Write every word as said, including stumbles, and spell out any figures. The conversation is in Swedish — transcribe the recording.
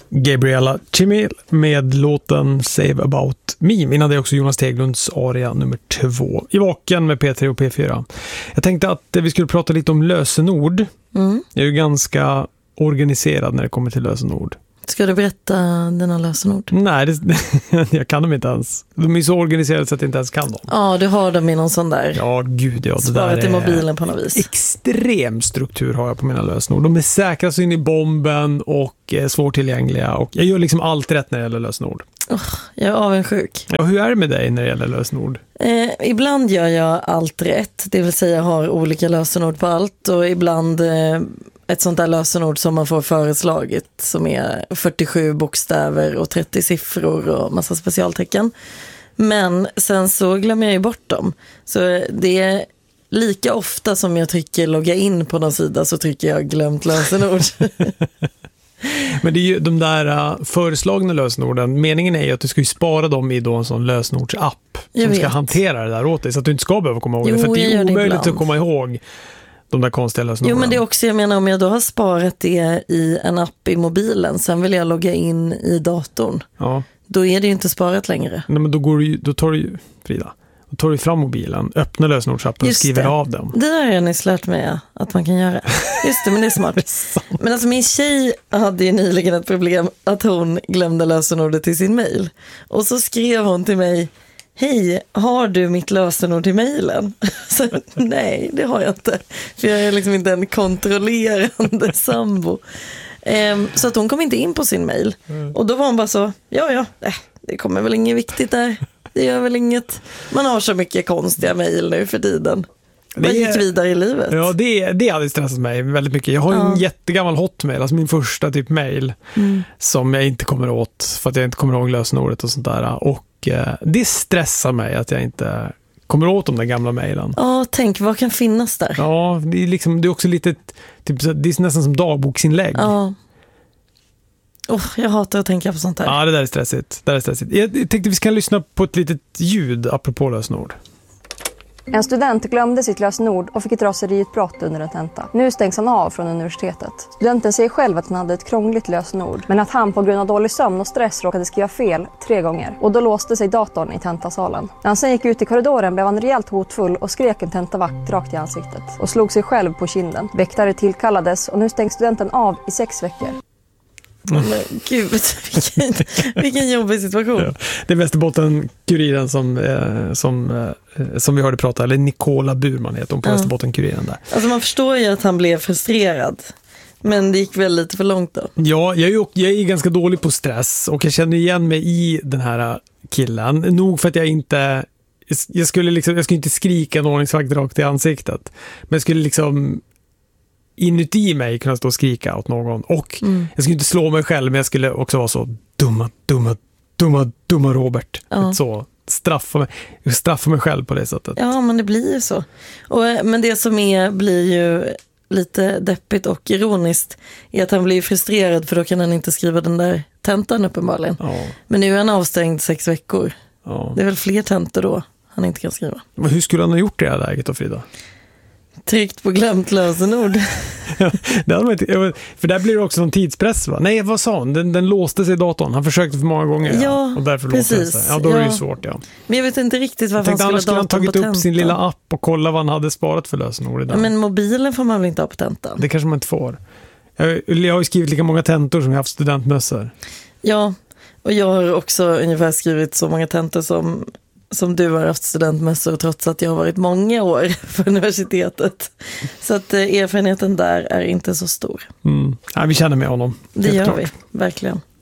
Gabriella Chimil med låten Save About Me. Innan det är också Jonas Teglunds aria nummer två i Vaken med P tre och P fyra. Jag tänkte att vi skulle prata lite om lösenord. Mm. Jag är ju ganska organiserad när det kommer till lösenord. Ska du berätta dina lösenord? Nej, det, jag kan dem inte ens. De är så organiserade så att jag inte ens kan dem. Ja, du har dem i någon sån där. Ja, gud ja. Det sparat där i mobilen på något vis. Extrem struktur har jag på mina lösenord. De är säkra så in i bomben och är svårtillgängliga. Och jag gör liksom allt rätt när det gäller lösenord. Oh, jag är avundsjuk. Ja, hur är det med dig när det gäller lösenord? Eh, ibland gör jag allt rätt. Det vill säga jag har olika lösenord på allt. Och ibland... Eh, ett sånt där lösenord som man får föreslaget som är fyrtiosju bokstäver och trettio siffror och massa specialtecken. Men sen så glömmer jag ju bort dem. Så det är lika ofta som jag trycker logga in på någon sida så trycker jag glömt lösenord. Men det är ju de där uh, föreslagna lösenorden. Meningen är ju att du ska ju spara dem i då en sån lösenordsapp som jag ska vet. hantera det där åt dig så att du inte ska behöva komma ihåg jo, det. För att det är omöjligt ibland. att komma ihåg de där konstiga lösenorden. Jo, men det är också, jag menar, om jag då har sparat det i en app i mobilen, sen vill jag logga in i datorn. Ja. Då är det ju inte sparat längre. Nej, men då, går du, då tar du ju, Frida, då tar du fram mobilen, öppnar lösenordsappen och skriver det. av dem. Det där har jag nyss lärt mig att man kan göra. Just det, men det är smart. Men alltså min tjej hade ju nyligen ett problem att hon glömde lösenordet till sin mejl. Och så skrev hon till mig: hej, har du mitt lösenord till mejlen? Så nej, det har jag inte. För jag är liksom inte en kontrollerande sambo. Um, så att hon kom inte in på sin mejl. Mm. Och då var hon bara så, ja ja, äh, det kommer väl inget viktigt där. Det gör väl inget. Man har så mycket konstiga mejl nu för tiden. Man gick vidare i livet. Ja, det, det hade stressat mig väldigt mycket. Jag har ja. en jättegammal hotmail, alltså min första typ mejl mm. som jag inte kommer åt för att jag inte kommer ihåg lösenordet och sånt där. Och eh, det stressar mig att jag inte kommer åt de där gamla mejlen. Ja, tänk, vad kan finnas där? Ja, det är, liksom, det är också lite, typ, det är nästan som dagboksinlägg. Ja. Oh, jag hatar att tänka på sånt här. Ja, det där är stressigt. Det där är stressigt. Jag tänkte vi ska lyssna på ett litet ljud apropå lösenord. En student glömde sitt lösenord och fick ett raseriutbrott under en tenta. Nu stängs han av från universitetet. Studenten säger själv att han hade ett krångligt lösenord, men att han på grund av dålig sömn och stress råkade skriva fel tre gånger. Och då låste sig datorn i tentasalen. När han sen gick ut i korridoren blev han rejält hotfull och skrek en tentavakt rakt i ansiktet. Och slog sig själv på kinden. Väktare tillkallades och nu stängs studenten av i sex veckor. Mm. Men gud, vilken, vilken jobbig situation. Ja, det är Västerbotten-kuriren som, eh, som, eh, som vi hörde prata, eller Nicola Burman heter hon på ja. Västerbotten-kuriren där. Alltså man förstår ju att han blev frustrerad, men det gick väl lite för långt då. Ja, jag är, ju, jag är ganska dålig på stress och jag känner igen mig i den här killen. Nog för att jag inte, jag skulle, liksom, jag skulle inte skrika en ordningsvakt rakt i ansiktet, men jag skulle liksom inuti mig kunna stå och skrika åt någon. Och mm. jag skulle inte slå mig själv, men jag skulle också vara så dumma, dumma, dumma, dumma Robert. Ja. Så straffa mig, straffa mig själv på det sättet. Ja, men det blir ju så. Och, men det som är, blir ju lite deppigt och ironiskt är att han blir frustrerad för då kan han inte skriva den där tentan uppenbarligen. Ja. Men nu är han avstängd sex veckor. Ja. Det är väl fler tentor då han inte kan skriva. Men hur skulle han ha gjort det här läget då, Frida? Tryckt på glömt lösenord. Ja, det hade man inte, för där blir det också någon tidspress, va? Nej, vad sa han? Den, den låste sig i datorn. Han försökte för många gånger. Ja, ja. Och därför precis. Låste sig. Ja, då ja. är det ju svårt, ja. Men jag vet inte riktigt varför han skulle, skulle ha tagit upp tentan. sin lilla app och kolla vad han hade sparat för lösenord i den. Ja, men mobilen får man väl inte ha på tentan? Det kanske man inte får. Jag, jag har ju skrivit lika många tentor som jag har haft studentmössor. Ja, och jag har också ungefär skrivit så många tentor som... som du har haft studentmässor trots att jag har varit många år för universitetet. Så att eh, erfarenheten där är inte så stor. Mm. Ja, vi känner med honom. Det gör klart. vi, verkligen.